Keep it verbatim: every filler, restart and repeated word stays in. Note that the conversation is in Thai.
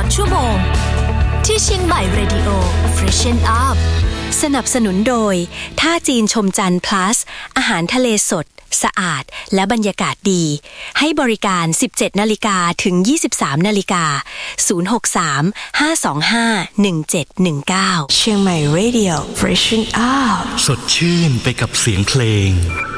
ามชั่วโมงที่เชียงใหม่ Radio Freshen Up สนับสนุนโดยท่าจีนชมจันทร์ plus อาหารทะเลสดสะอาดและบรรยากาศดีให้บริการ สิบเจ็ดนาฬิกา ถึง ยี่สิบสามนาฬิกา ศูนย์ หก สาม ห้า สอง ห้า หนึ่ง เจ็ด หนึ่ง เก้า เชียงใหม่ Radio Freshen Up สดชื่นไปกับเสียงเพลง